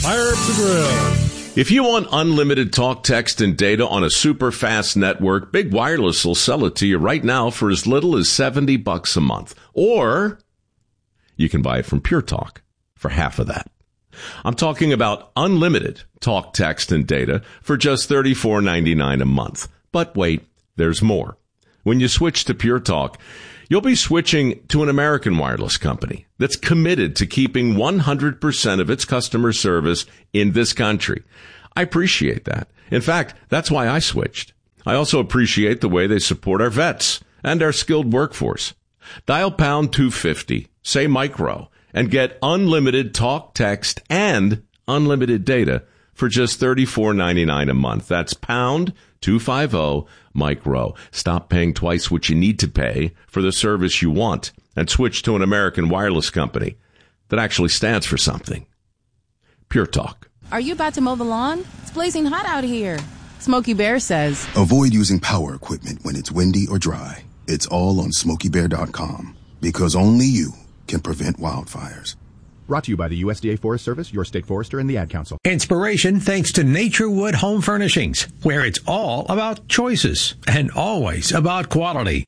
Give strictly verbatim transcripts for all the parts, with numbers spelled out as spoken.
Fire up the grill. If you want unlimited talk, text, and data on a super fast network, Big Wireless will sell it to you right now for as little as seventy bucks a month. Or you can buy it from Pure Talk for half of that. I'm talking about unlimited talk, text, and data for just thirty-four ninety-nine a month. But wait, there's more. When you switch to Pure Talk, you'll be switching to an American wireless company that's committed to keeping one hundred percent of its customer service in this country. I appreciate that. In fact, that's why I switched. I also appreciate the way they support our vets and our skilled workforce. Dial pound two fifty, say micro, and get unlimited talk, text, and unlimited data for just thirty-four ninety-nine a month. That's pound two fifty micro. Stop paying twice what you need to pay for the service you want and switch to an American wireless company that actually stands for something. Pure Talk. Are you about to mow the lawn? It's blazing hot out here. Smokey Bear says, avoid using power equipment when it's windy or dry. It's all on smokey bear dot com because only you can prevent wildfires. Brought to you by the U S D A Forest Service, your state forester, and the Ad Council. Inspiration thanks to Naturewood Home Furnishings, where it's all about choices and always about quality.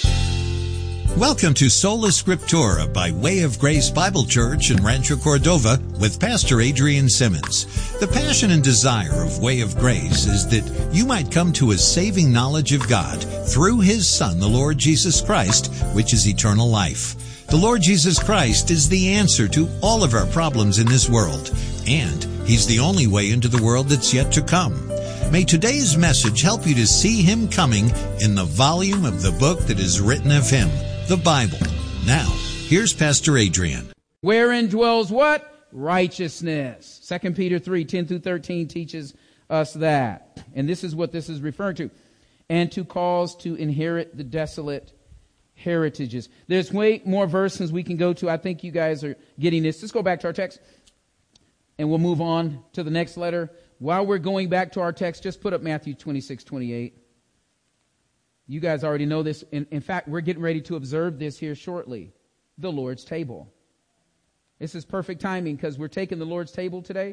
Welcome to Sola Scriptura by Way of Grace Bible Church in Rancho Cordova with Pastor Adrian Simmons. The passion and desire of Way of Grace is that you might come to a saving knowledge of God through His Son, the Lord Jesus Christ, which is eternal life. The Lord Jesus Christ is the answer to all of our problems in this world, and He's the only way into the world that's yet to come. May today's message help you to see Him coming in the volume of the book that is written of Him, the Bible. Now, here's Pastor Adrian. Wherein dwells what? Righteousness. Second Peter three, ten through thirteen teaches us that. And this is what this is referring to. And to cause to inherit the desolate heritages. There's way more verses we can go to. I think you guys are getting this. Let's go back to our text and we'll move on to the next letter. While we're going back to our text, just put up Matthew twenty-six, twenty-eight. You guys already know this. In, in fact, we're getting ready to observe this here shortly. The Lord's table. This is perfect timing because we're taking the Lord's table today.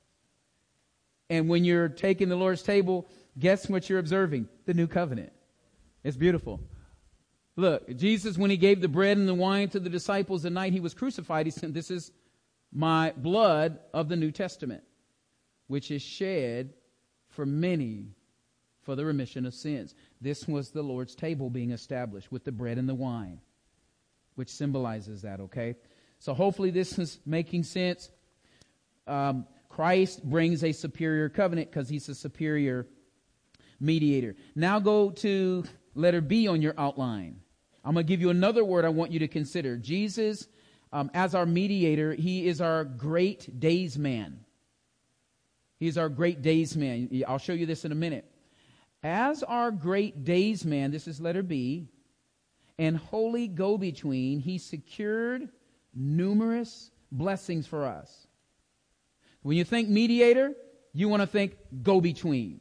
And when you're taking the Lord's table, guess what you're observing? The new covenant. It's beautiful. Look, Jesus, when He gave the bread and the wine to the disciples the night He was crucified, He said, this is my blood of the New Testament, which is shed for many for the remission of sins. This was the Lord's table being established with the bread and the wine, which symbolizes that, okay? So hopefully this is making sense. Um, Christ brings a superior covenant because He's a superior mediator. Now go to letter B on your outline. I'm going to give you another word I want you to consider. Jesus, um, as our mediator, He is our great days man. He's our great days man. I'll show you this in a minute. As our great days man, this is letter B, and holy go-between, He secured numerous blessings for us. When you think mediator, you want to think go-between.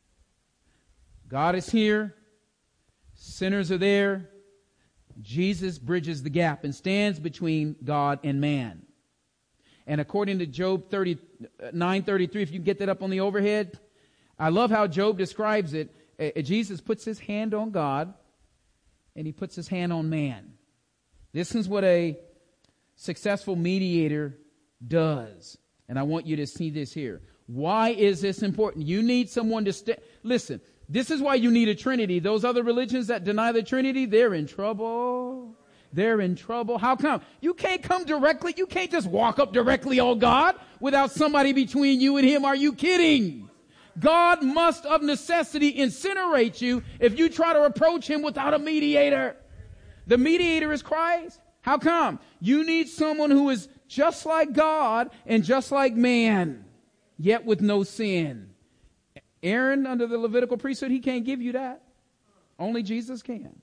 God is here. Sinners are there. Jesus bridges the gap and stands between God and man. And according to Job nine thirty-three, if you can get that up on the overhead, I love how Job describes it. Uh, Jesus puts His hand on God and He puts His hand on man. This is what a successful mediator does. And I want you to see this here. Why is this important? You need someone to st- listen. This is why you need a Trinity. Those other religions that deny the Trinity, they're in trouble. They're in trouble. How come? You can't come directly. You can't just walk up directly on God without somebody between you and Him. Are you kidding? God must of necessity incinerate you if you try to approach Him without a mediator. The mediator is Christ. How come? You need someone who is just like God and just like man, yet with no sin. Aaron, under the Levitical priesthood, he can't give you that. Only Jesus can.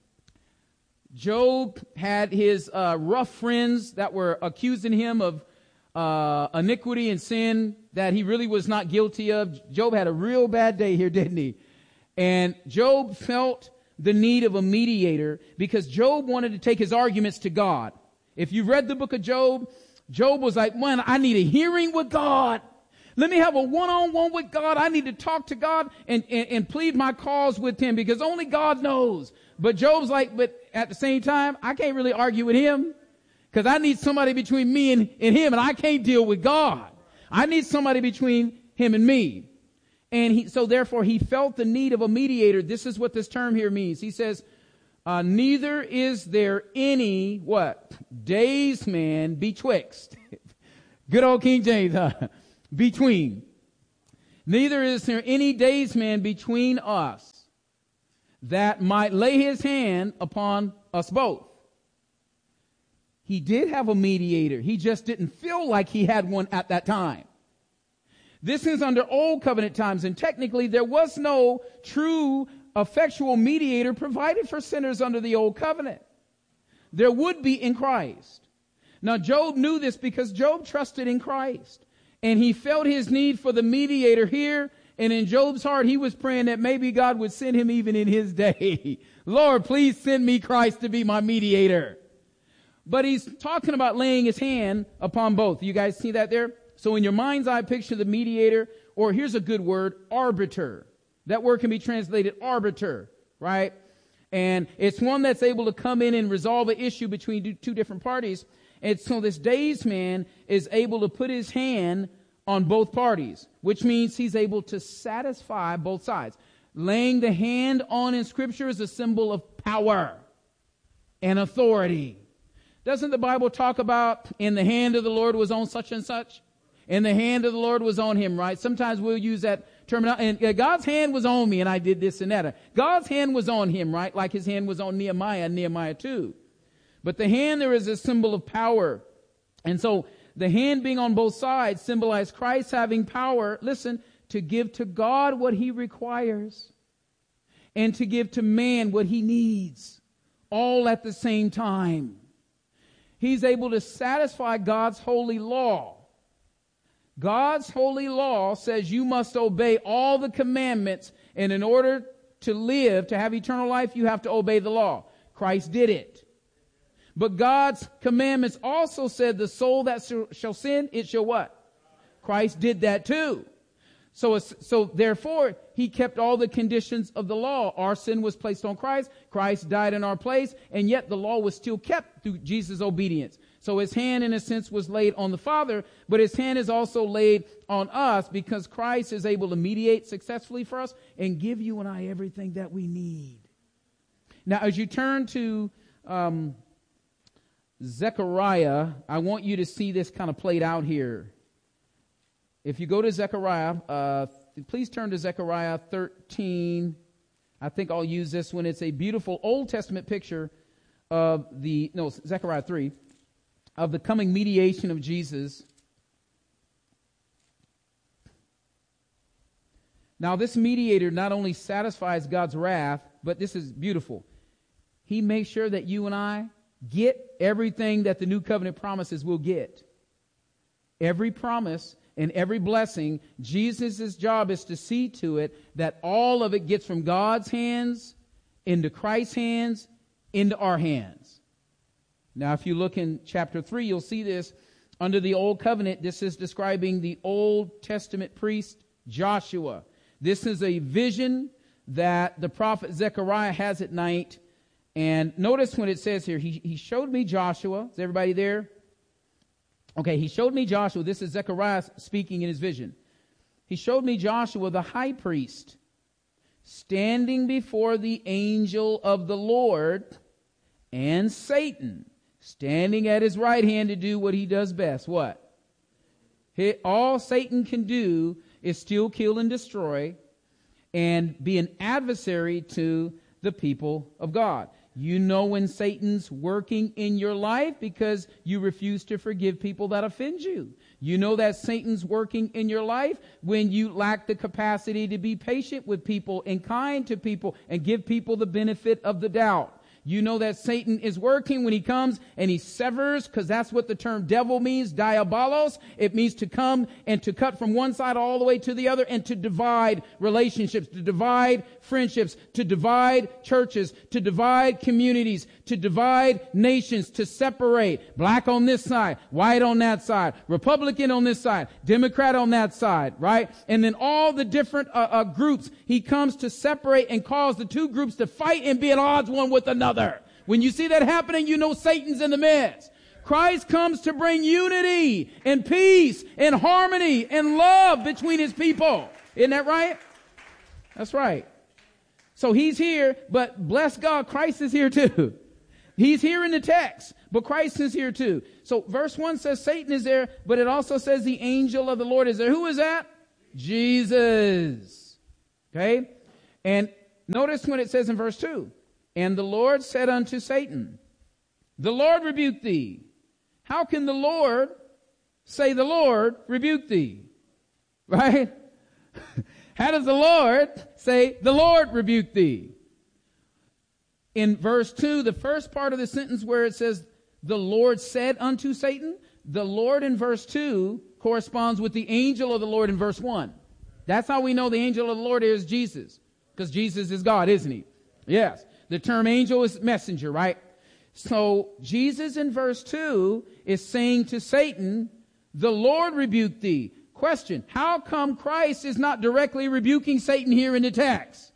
Job had his uh, rough friends that were accusing him of uh, iniquity and sin that he really was not guilty of. Job had a real bad day here, didn't he? And Job felt the need of a mediator because Job wanted to take his arguments to God. If you read the book of Job, Job was like, man, I need a hearing with God. Let me have a one-on-one with God. I need to talk to God and, and, and plead my cause with him because only God knows. But Job's like, but at the same time, I can't really argue with him because I need somebody between me and, and him, and I can't deal with God. I need somebody between him and me. And he, so therefore he felt the need of a mediator. This is what this term here means. He says, uh, neither is there any, what? Daysman betwixt. Good old King James, huh? Between. Neither is there any daysman between us that might lay his hand upon us both. He did have a mediator. He just didn't feel like he had one at that time. This is under old covenant times, and technically there was no true effectual mediator provided for sinners under the old covenant. There would be in Christ. Now Job knew this because Job trusted in Christ. And he felt his need for the mediator here. And in Job's heart, he was praying that maybe God would send him even in his day. Lord, please send me Christ to be my mediator. But he's talking about laying his hand upon both. You guys see that there? So in your mind's eye, picture the mediator, or here's a good word, arbiter. That word can be translated arbiter, right? And it's one that's able to come in and resolve an issue between two different parties. And so this daysman is able to put his hand on both parties, which means he's able to satisfy both sides. Laying the hand on in Scripture is a symbol of power and authority. Doesn't the Bible talk about in the hand of the Lord was on such and such? In the hand of the Lord was on him, right? Sometimes we'll use that terminology. And God's hand was on me and I did this and that. God's hand was on him, right? Like his hand was on Nehemiah and Nehemiah two. But the hand there is a symbol of power. And so the hand being on both sides symbolized Christ having power, listen, to give to God what he requires and to give to man what he needs, all at the same time. He's able to satisfy God's holy law. God's holy law says you must obey all the commandments, and in order to live, to have eternal life, you have to obey the law. Christ did it. But God's commandments also said the soul that shall sin, it shall what? Christ did that too. So, so therefore, he kept all the conditions of the law. Our sin was placed on Christ. Christ died in our place, and yet the law was still kept through Jesus' obedience. So his hand, in a sense, was laid on the Father, but his hand is also laid on us because Christ is able to mediate successfully for us and give you and I everything that we need. Now, as you turn to um, Zechariah, I want you to see this kind of played out here. If you go to Zechariah, uh, please turn to Zechariah thirteen. I think I'll use this one. It's a beautiful Old Testament picture of the, no, Zechariah three, of the coming mediation of Jesus. Now, this mediator not only satisfies God's wrath, but this is beautiful. He makes sure that you and I get everything that the new covenant promises we'll get. Every promise and every blessing, Jesus' job is to see to it that all of it gets from God's hands into Christ's hands, into our hands. Now, if you look in chapter three, you'll see this. Under the Old Covenant, this is describing the Old Testament priest Joshua. This is a vision that the prophet Zechariah has at night. And notice when it says here, he, he showed me Joshua. Is everybody there? Okay, he showed me Joshua. This is Zechariah speaking in his vision. He showed me Joshua, the high priest, standing before the angel of the Lord, and Satan standing at his right hand to do what he does best. What? He, all Satan can do is steal, kill, and destroy, and be an adversary to the people of God. You know when Satan's working in your life because you refuse to forgive people that offend you. You know that Satan's working in your life when you lack the capacity to be patient with people and kind to people and give people the benefit of the doubt. You know that Satan is working when he comes and he severs, because that's what the term devil means, diabolos. It means to come and to cut from one side all the way to the other and to divide relationships, to divide friendships, to divide churches, to divide communities, to divide nations, to separate black on this side, white on that side, Republican on this side, Democrat on that side, right? And then all the different uh, uh, groups, he comes to separate and cause the two groups to fight and be at odds one with another. When you see that happening, you know Satan's in the midst. Christ comes to bring unity and peace and harmony and love between his people. Isn't that right? That's right. So he's here, but bless God, Christ is here too. He's here in the text, but Christ is here too. So verse one says Satan is there, but it also says the angel of the Lord is there. Who is that? Jesus. Okay? And notice when it says in verse two, and the Lord said unto Satan, the Lord rebuke thee. How can the Lord say the Lord rebuke thee? Right? How does the Lord say the Lord rebuke thee? In verse two, the first part of the sentence where it says the Lord said unto Satan, the Lord in verse two corresponds with the angel of the Lord in verse one. That's how we know the angel of the Lord is Jesus, because Jesus is God, isn't he? Yes. The term angel is messenger, right? So Jesus in verse two is saying to Satan, the Lord rebuke thee. Question, how come Christ is not directly rebuking Satan here in the text?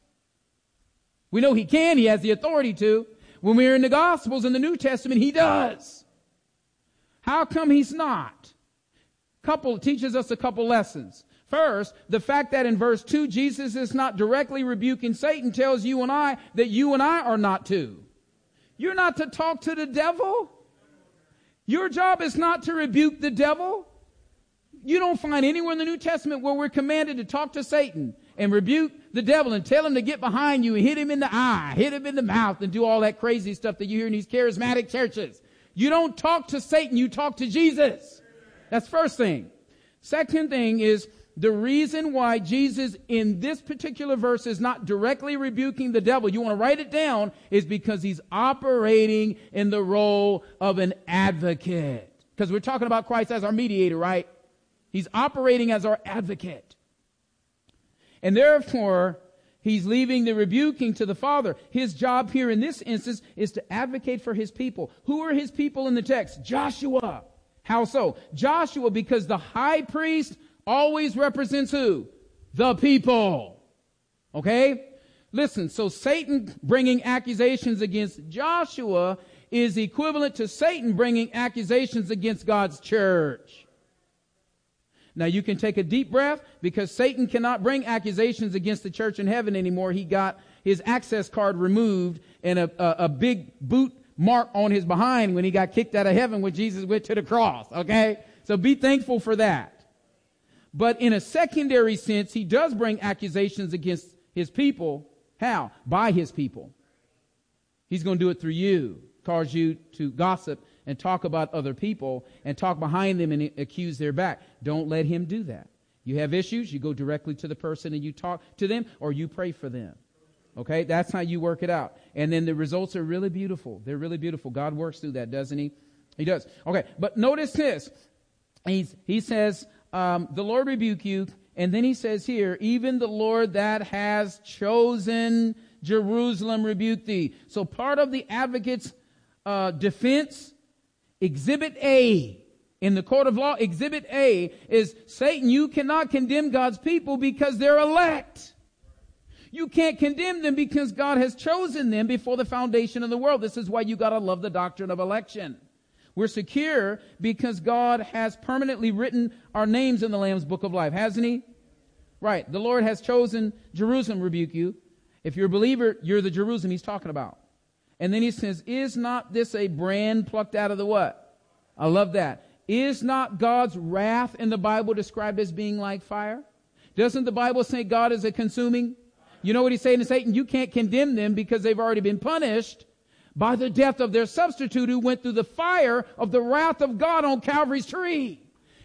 We know he can, he has the authority to. When we're in the Gospels in the New Testament, he does. How come he's not? Couple teaches us a couple lessons. First, the fact that in verse two, Jesus is not directly rebuking Satan tells you and I that you and I are not to. You're not to talk to the devil. Your job is not to rebuke the devil. You don't find anywhere in the New Testament where we're commanded to talk to Satan and rebuke the devil and tell him to get behind you and hit him in the eye, hit him in the mouth, and do all that crazy stuff that you hear in these charismatic churches. You don't talk to Satan, you talk to Jesus. That's first thing. Second thing is, the reason why Jesus in this particular verse is not directly rebuking the devil, you want to write it down, is because he's operating in the role of an advocate. Because we're talking about Christ as our mediator, right? He's operating as our advocate. And therefore, he's leaving the rebuking to the Father. His job here in this instance is to advocate for his people. Who are his people in the text? Joshua. How so? Joshua, because the high priest always represents who? The people. Okay? Listen, so Satan bringing accusations against Joshua is equivalent to Satan bringing accusations against God's church. Now you can take a deep breath, because Satan cannot bring accusations against the church in heaven anymore. He got his access card removed and a, a, a big boot mark on his behind when he got kicked out of heaven when Jesus went to the cross. Okay? So be thankful for that. But in a secondary sense, he does bring accusations against his people. How? By his people. He's going to do it through you, cause you to gossip and talk about other people and talk behind them and accuse their back. Don't let him do that. You have issues, you go directly to the person and you talk to them, or you pray for them. Okay? That's how you work it out. And then the results are really beautiful. They're really beautiful. God works through that, doesn't he? He does. Okay. But notice this. He's, he says, Um, the Lord rebuke you. And then he says here, even the Lord that has chosen Jerusalem rebuke thee. So part of the advocate's uh, defense, exhibit A in the court of law, exhibit A is, Satan, you cannot condemn God's people because they're elect. You can't condemn them because God has chosen them before the foundation of the world. This is why you got to love the doctrine of election. We're secure because God has permanently written our names in the Lamb's Book of Life, hasn't he? Right. The Lord has chosen Jerusalem, rebuke you. If you're a believer, you're the Jerusalem he's talking about. And then he says, is not this a brand plucked out of the what? I love that. Is not God's wrath in the Bible described as being like fire? Doesn't the Bible say God is a consuming? You know what he's saying to Satan? You can't condemn them because they've already been punished by the death of their substitute who went through the fire of the wrath of God on Calvary's tree.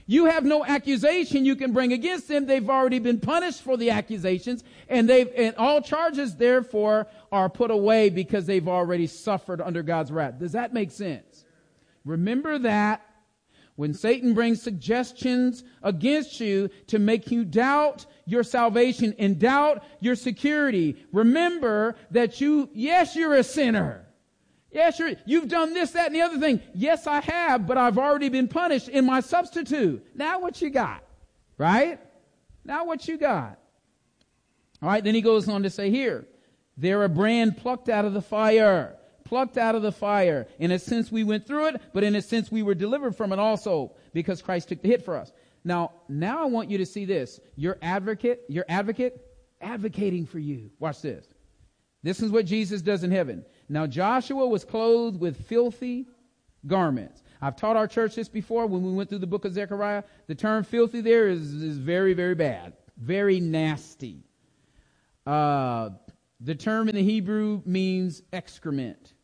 You have no accusation you can bring against them. They've already been punished for the accusations, and they've, and all charges therefore are put away because they've already suffered under God's wrath. Does that make sense? Remember that when Satan brings suggestions against you to make you doubt your salvation and doubt your security, remember that you, yes, you're a sinner. Yes, you're, you've done this, that, and the other thing. Yes, I have, but I've already been punished in my substitute. Now what you got? Right? Now what you got? All right, then he goes on to say here, they're a brand plucked out of the fire. Plucked out of the fire. In a sense, we went through it, but in a sense, we were delivered from it also because Christ took the hit for us. Now, now I want you to see this. Your advocate, your advocate, advocating for you. Watch this. This is what Jesus does in heaven. Now, Joshua was clothed with filthy garments. I've taught our church this before when we went through the book of Zechariah. The term filthy there is, is very, very bad. Very nasty. Uh, the term in the Hebrew means excrement.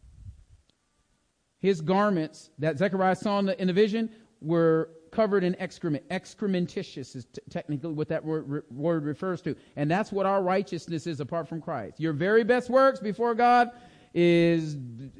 His garments that Zechariah saw in the, in the vision were covered in excrement. Excrementitious is t- technically what that word, re- word refers to. And that's what our righteousness is apart from Christ. Your very best works before God is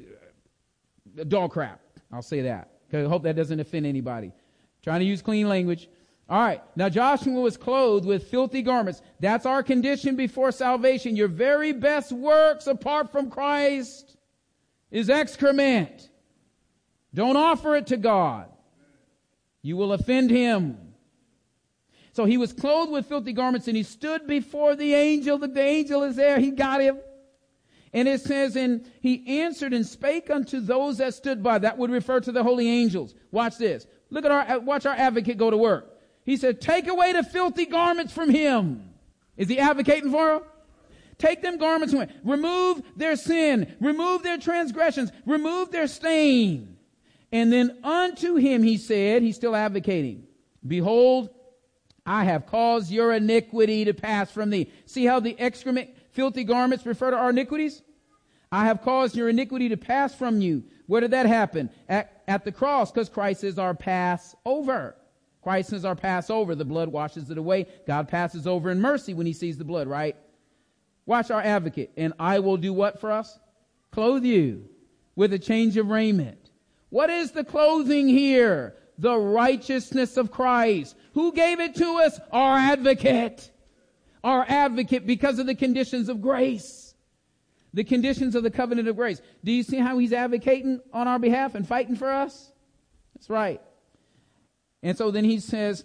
dog crap. I'll say that. I hope that doesn't offend anybody. Trying to use clean language. All right. Now Joshua was clothed with filthy garments. That's our condition before salvation. Your very best works apart from Christ is excrement. Don't offer it to God. You will offend him. So he was clothed with filthy garments and he stood before the angel. The angel is there. He got him. And it says, and he answered and spake unto those that stood by. That would refer to the holy angels. Watch this. Look at our, watch our advocate go to work. He said, take away the filthy garments from him. Is he advocating for him? Take them garments away. Remove their sin. Remove their transgressions. Remove their stain. And then unto him he said, he's still advocating, behold, I have caused your iniquity to pass from thee. See how the excrement, filthy garments refer to our iniquities? I have caused your iniquity to pass from you. Where did that happen? At, at the cross, because Christ is our Passover. Christ is our Passover. The blood washes it away. God passes over in mercy when he sees the blood, right? Watch our advocate. And I will do what for us? Clothe you with a change of raiment. What is the clothing here? The righteousness of Christ. Who gave it to us? Our advocate. Our advocate because of the conditions of grace. The conditions of the covenant of grace. Do you see how he's advocating on our behalf and fighting for us? That's right. And so then he says,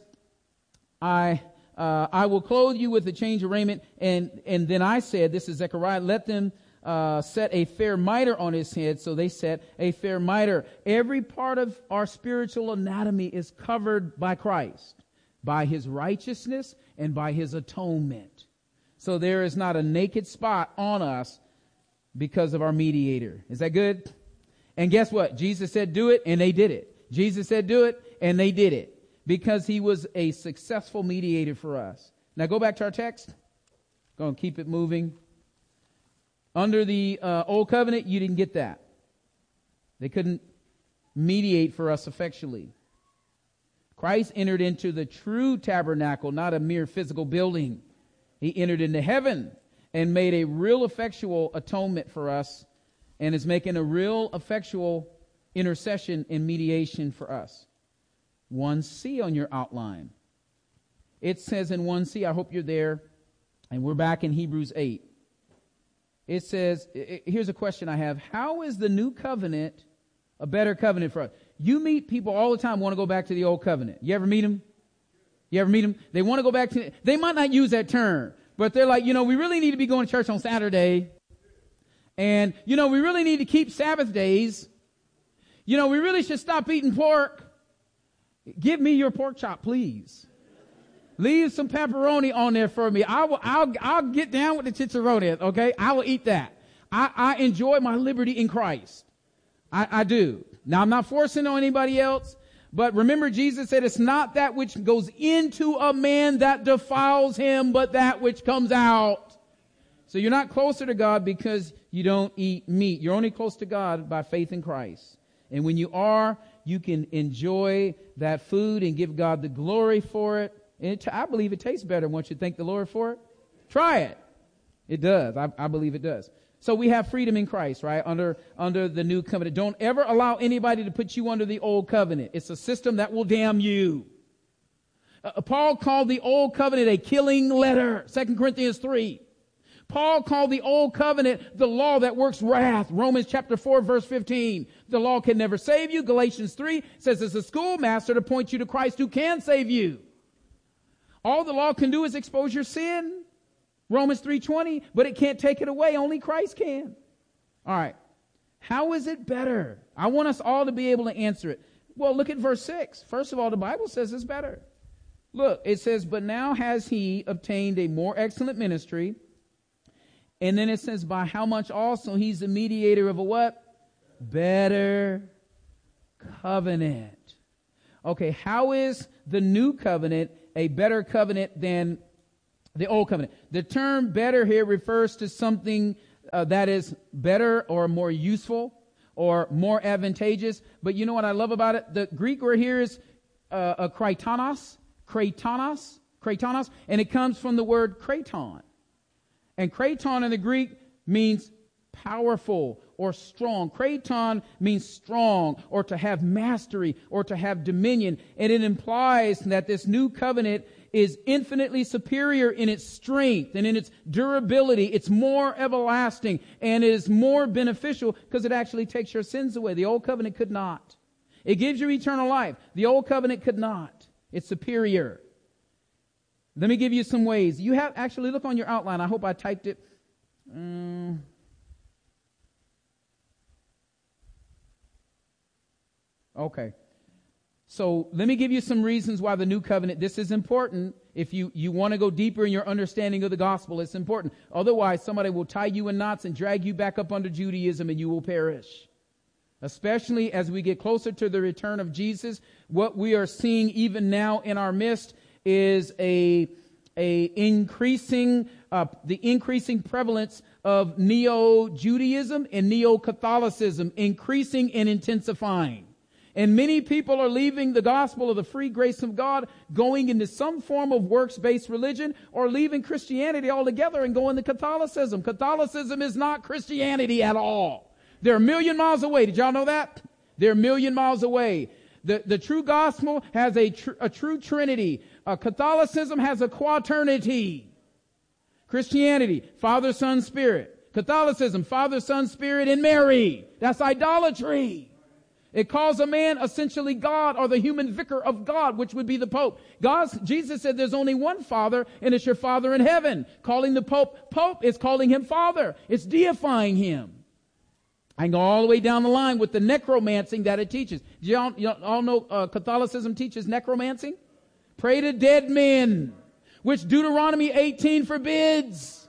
I uh, I will clothe you with a change of raiment. And, and then I said, this is Zechariah, let them Uh, set a fair mitre on his head. So they set a fair mitre. Every part of our spiritual anatomy is covered by Christ, by his righteousness and by his atonement. So there is not a naked spot on us because of our mediator. Is that good? And guess what? Jesus said do it, and they did it. Jesus said do it, and they did it. Because he was a successful mediator for us. Now go back to our text. Going to keep it moving. Under the uh, old covenant, you didn't get that. They couldn't mediate for us effectually. Christ entered into the true tabernacle, not a mere physical building. He entered into heaven and made a real effectual atonement for us and is making a real effectual intercession and mediation for us. one C on your outline. It says in one C, I hope you're there, and we're back in Hebrews eight. It says, here's a question I have. How is the new covenant a better covenant for us? You meet people all the time who want to go back to the old covenant. You ever meet them? You ever meet them? They want to go back to, they might not use that term, but they're like, you know, we really need to be going to church on Saturday. And, you know, we really need to keep Sabbath days. You know, we really should stop eating pork. Give me your pork chop, please. Leave some pepperoni on there for me. I will, I'll, I'll get down with the chicharrones, okay? I will eat that. I, I enjoy my liberty in Christ. I, I do. Now, I'm not forcing on anybody else, but remember Jesus said it's not that which goes into a man that defiles him, but that which comes out. So you're not closer to God because you don't eat meat. You're only close to God by faith in Christ. And when you are, You can enjoy that food and give God the glory for it. And it, I believe it tastes better once you thank the Lord for it. Try it. It does. I, I believe it does. So we have freedom in Christ, right? Under, under the new covenant. Don't ever allow anybody to put you under the old covenant. It's a system that will damn you. Uh, Paul called the old covenant a killing letter. Second Corinthians three. Paul called the old covenant the law that works wrath. Romans chapter four, verse fifteen. The law can never save you. Galatians three says it's a schoolmaster to point you to Christ who can save you. All the law can do is expose your sin. Romans three twenty, but it can't take it away. Only Christ can. All right. How is it better? I want us all to be able to answer it. Well, look at verse six. First of all, the Bible says it's better. Look, it says, but now has he obtained a more excellent ministry. And then it says, by how much also he's the mediator of a what? Better covenant. Okay, how is the new covenant a better covenant than the old covenant? The term better here refers to something uh, that is better or more useful or more advantageous. But you know what I love about it? The Greek word here is uh, a kraitonos, kraitonos, kraitonos, and it comes from the word kraton. And kraton in the Greek means powerful or strong. Kraton means strong or to have mastery or to have dominion. And it implies that this new covenant is infinitely superior in its strength and in its durability. It's more everlasting and is more beneficial because it actually takes your sins away. The old covenant could not. It gives you eternal life. The old covenant could not. It's superior. Let me give you some ways. You have actually look on your outline. I hope I typed it. Um, okay. So let me give you some reasons why the new covenant, this is important. If you, you want to go deeper in your understanding of the gospel, it's important. Otherwise, somebody will tie you in knots and drag you back up under Judaism and you will perish. Especially as we get closer to the return of Jesus, what we are seeing even now in our midst is a a increasing uh, the increasing prevalence of neo-Judaism and neo-Catholicism, increasing and intensifying. And many people are leaving the gospel of the free grace of God, going into some form of works-based religion, or leaving Christianity altogether and going to Catholicism. Catholicism is not Christianity at all. They're a million miles away. Did y'all know that? They're a million miles away. The, the true gospel has a, tr- a true trinity. Uh, Catholicism has a quaternity. Christianity, Father, Son, Spirit. Catholicism, Father, Son, Spirit, and Mary. That's idolatry. It calls a man essentially God, or the human vicar of God, which would be the Pope. God's, Jesus said there's only one Father, and it's your Father in heaven. Calling the Pope Pope is calling him Father. It's deifying him. I can go all the way down the line with the necromancing that it teaches. Do y'all, y'all all know uh, Catholicism teaches necromancing? Pray to dead men, which Deuteronomy eighteen forbids.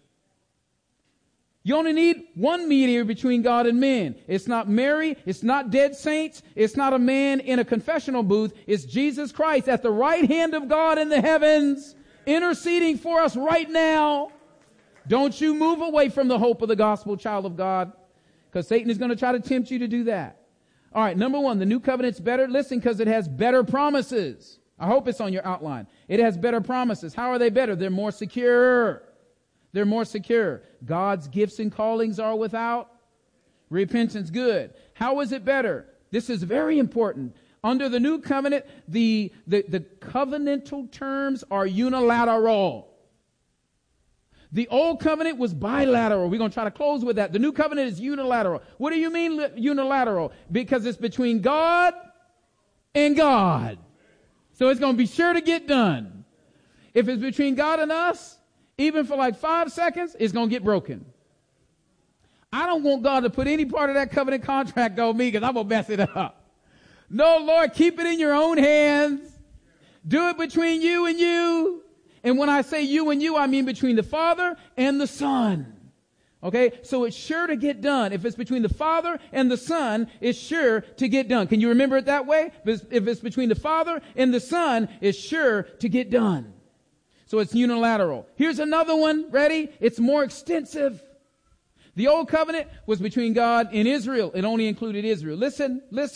You only need one mediator between God and men. It's not Mary. It's not dead saints. It's not a man in a confessional booth. It's Jesus Christ at the right hand of God in the heavens, interceding for us right now. Don't you move away from the hope of the gospel, child of God. Because Satan is going to try to tempt you to do that. All right, number one, the new covenant's better. Listen, because it has better promises. I hope it's on your outline. It has better promises. How are they better? They're more secure. They're more secure. God's gifts and callings are without repentance. Good. How is it better? This is very important. Under the new covenant, the, the, the covenantal terms are unilateral. The old covenant was bilateral. We're going to try to close with that. The new covenant is unilateral. What do you mean unilateral? Because it's between God and God. So it's going to be sure to get done. If it's between God and us, even for like five seconds, it's going to get broken. I don't want God to put any part of that covenant contract on me because I'm going to mess it up. No, Lord, keep it in your own hands. Do it between you and you. And when I say you and you, I mean between the Father and the Son. Okay? So it's sure to get done. If it's between the Father and the Son, it's sure to get done. Can you remember it that way? If it's between the Father and the Son, it's sure to get done. So it's unilateral. Here's another one. Ready? It's more extensive. The old covenant was between God and Israel. It only included Israel. Listen, listen.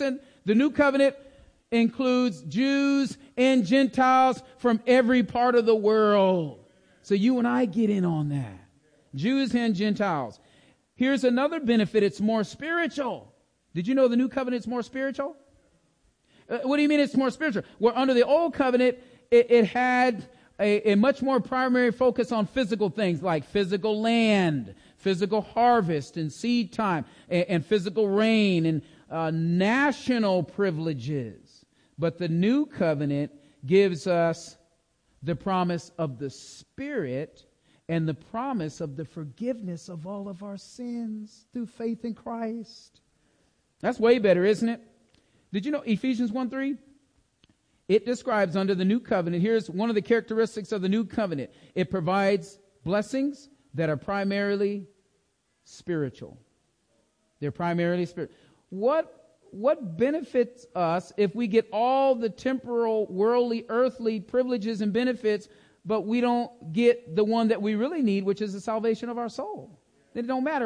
The new covenant includes Jews and Gentiles from every part of the world. So you and I get in on that. Jews and Gentiles. Here's another benefit. It's more spiritual. Did you know the new covenant is more spiritual? Uh, what do you mean it's more spiritual? Well, under the old covenant, it, it had a, a much more primary focus on physical things like physical land, physical harvest and seed time, and, and physical rain and uh, national privileges. But the new covenant gives us the promise of the Spirit and the promise of the forgiveness of all of our sins through faith in Christ. That's way better, isn't it? Did you know Ephesians one three? It describes under the new covenant, here's one of the characteristics of the new covenant. It provides blessings that are primarily spiritual. They're primarily spiritual. What, what benefits us if we get all the temporal, worldly, earthly privileges and benefits, but we don't get the one that we really need, which is the salvation of our soul? Then it don't matter